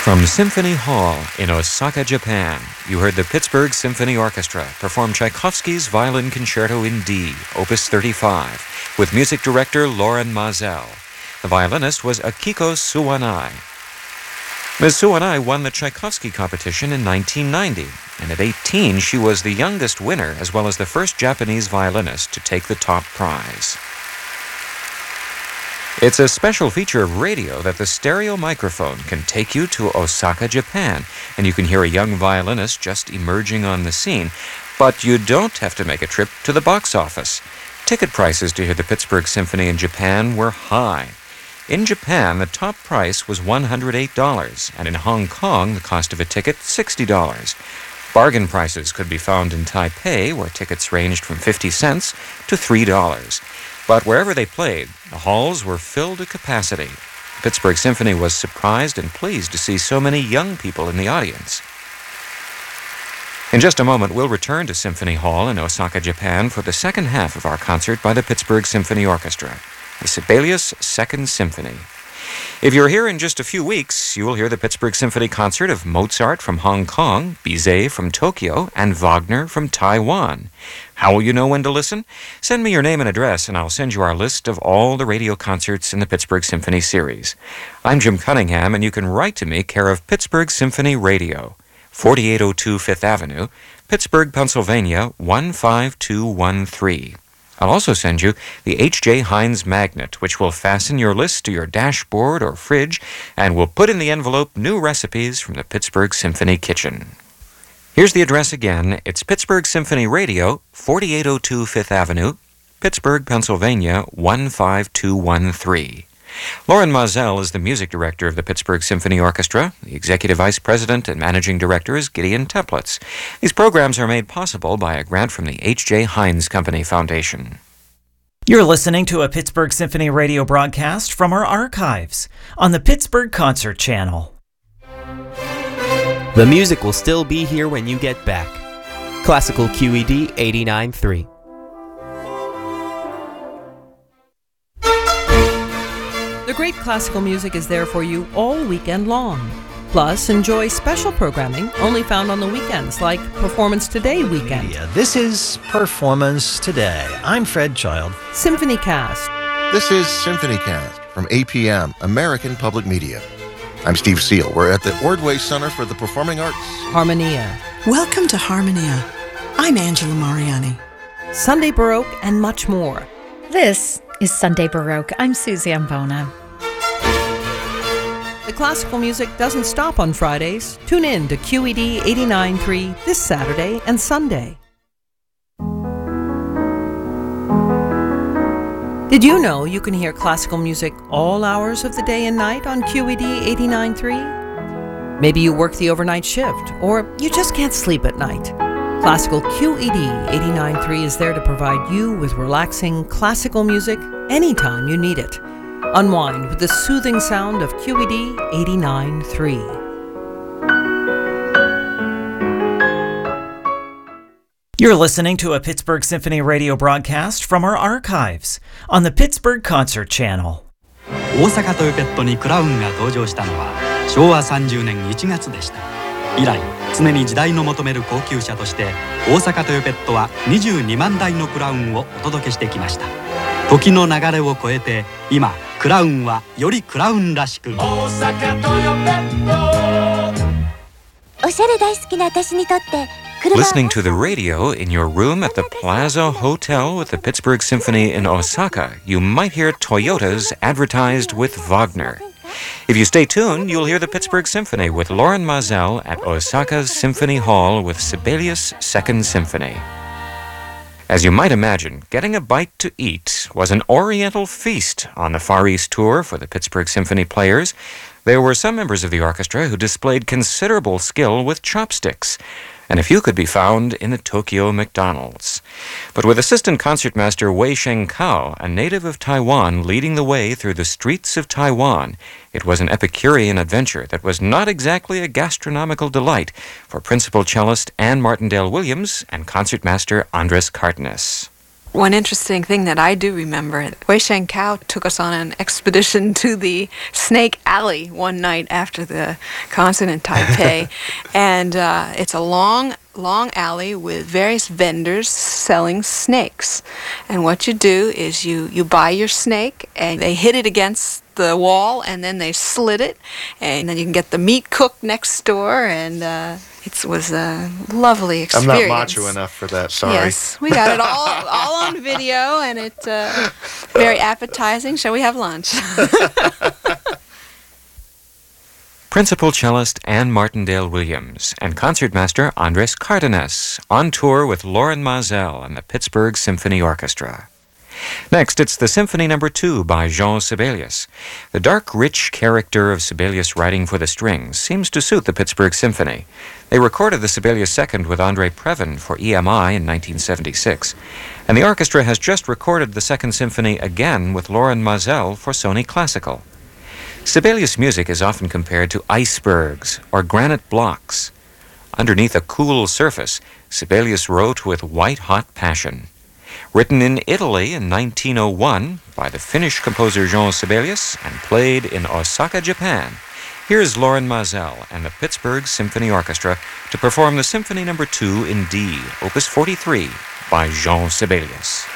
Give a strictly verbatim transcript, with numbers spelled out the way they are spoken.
From Symphony Hall in Osaka, Japan, you heard the Pittsburgh Symphony Orchestra perform Tchaikovsky's Violin Concerto in D, Opus thirty-five, with music director Loren Maazel. The violinist was Akiko Suwanai. Miz Suwanai won the Tchaikovsky competition in nineteen ninety, and at eighteen she was the youngest winner as well as the first Japanese violinist to take the top prize. It's a special feature of radio that the stereo microphone can take you to Osaka, Japan, and you can hear a young violinist just emerging on the scene, but you don't have to make a trip to the box office. Ticket prices to hear the Pittsburgh Symphony in Japan were high. In Japan, the top price was one hundred eight dollars, and in Hong Kong, the cost of a ticket, sixty dollars. Bargain prices could be found in Taipei, where tickets ranged from fifty cents to three dollars. But wherever they played, the halls were filled to capacity. The Pittsburgh Symphony was surprised and pleased to see so many young people in the audience. In just a moment, we'll return to Symphony Hall in Osaka, Japan for the second half of our concert by the Pittsburgh Symphony Orchestra, the Sibelius Second Symphony. If you're here in just a few weeks, you will hear the Pittsburgh Symphony concert of Mozart from Hong Kong, Bizet from Tokyo, and Wagner from Taiwan. How will you know when to listen? Send me your name and address, and I'll send you our list of all the radio concerts in the Pittsburgh Symphony series. I'm Jim Cunningham, and you can write to me, care of Pittsburgh Symphony Radio, forty-eight oh two Fifth Avenue, Pittsburgh, Pennsylvania, one five two one three. I'll also send you the H J Heinz magnet, which will fasten your list to your dashboard or fridge and will put in the envelope new recipes from the Pittsburgh Symphony kitchen. Here's the address again. It's Pittsburgh Symphony Radio, forty-eight oh two Fifth Avenue, Pittsburgh, Pennsylvania, one five two one three. Loren Maazel is the music director of the Pittsburgh Symphony Orchestra. The executive vice president and managing director is Gideon Teplitz. These programs are made possible by a grant from the H J Heinz Company Foundation. You're listening to a Pittsburgh Symphony radio broadcast from our archives on the Pittsburgh Concert Channel. The music will still be here when you get back. Classical Q E D eighty-nine point three. The great classical music is there for you all weekend long. Plus, enjoy special programming only found on the weekends, like Performance Today weekend. Yeah, this is Performance Today. I'm Fred Child. Symphony Cast. This is Symphony Cast from A P M, American Public Media. I'm Steve Seal. We're at the Ordway Center for the Performing Arts. Harmonia. Welcome to Harmonia. I'm Angela Mariani. Sunday Baroque and much more. This is Sunday Baroque. I'm Susie Ambona. The classical music doesn't stop on Fridays. Tune in to Q E D eighty-nine point three this Saturday and Sunday. Did you know you can hear classical music all hours of the day and night on Q E D eighty-nine point three? Maybe you work the overnight shift, or you just can't sleep at night. Classical Q E D eighty-nine point three is there to provide you with relaxing classical music anytime you need it. Unwind with the soothing sound of Q E D eighty-nine point three. You're listening to a Pittsburgh Symphony radio broadcast from our archives on the Pittsburgh Concert Channel. 大阪トヨペットにクラウンが登場したのはしょうわさんじゅうねんいちがつでした。以来、常に時代の求める高級車として大阪トヨペットはにじゅうにまんだいのクラウンをお届けしてきました。時の流れを超えて今クラウンはよりクラウンらしく。大阪トヨペット。おしゃれ大好きな私にとって。 Listening to the radio in your room at the Plaza Hotel with the Pittsburgh Symphony in Osaka, you might hear Toyotas advertised with Wagner. If you stay tuned, you'll hear the Pittsburgh Symphony with Loren Maazel at Osaka's Symphony Hall with Sibelius Second Symphony. As you might imagine, getting a bite to eat was an oriental feast on the Far East tour for the Pittsburgh Symphony players. There were some members of the orchestra who displayed considerable skill with chopsticks, and a few could be found in the Tokyo McDonald's. But with assistant concertmaster Wei Sheng Kao, a native of Taiwan, leading the way through the streets of Taiwan, it was an Epicurean adventure that was not exactly a gastronomical delight for principal cellist Anne Martindale Williams and concertmaster Andres Cardenas. One interesting thing that I do remember, Wei Shen Kao took us on an expedition to the Snake Alley one night after the concert in Taipei. and uh, it's a long, long alley with various vendors selling snakes. And what you do is you, you buy your snake and they hit it against the wall and then they slit it. And then you can get the meat cooked next door and... Uh, It was a lovely experience. I'm not macho enough for that, sorry. Yes, we got it all all on video, and it's uh, very appetizing. Shall we have lunch? Principal cellist Anne Martindale Williams and concertmaster Andres Cardenas on tour with Loren Maazel and the Pittsburgh Symphony Orchestra. Next, it's the Symphony Number Two by Jean Sibelius. The dark, rich character of Sibelius writing for the strings seems to suit the Pittsburgh Symphony. They recorded the Sibelius Second with Andre Previn for E M I in nineteen seventy-six, and the orchestra has just recorded the Second Symphony again with Loren Maazel for Sony Classical. Sibelius music is often compared to icebergs or granite blocks. Underneath a cool surface, Sibelius wrote with white-hot passion. Written in Italy in nineteen oh one by the Finnish composer Jean Sibelius and played in Osaka, Japan, here's Loren Maazel and the Pittsburgh Symphony Orchestra to perform the Symphony Number Two in D, Opus forty-three by Jean Sibelius.